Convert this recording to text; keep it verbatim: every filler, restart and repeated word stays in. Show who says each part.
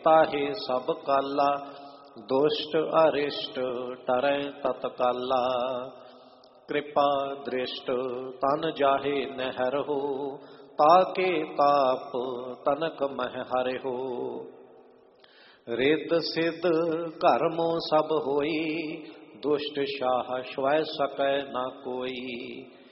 Speaker 1: ताहि सब काला, दुष्ट अरिष्ट टरै तत्काला। कृपा दृष्ट तन जाहे नहर हो, ताके ताप तनक मह हरे हो। रिद सिद्ध कर्मों सब होई, दुष्ट शाह स्वै सकै न कोई।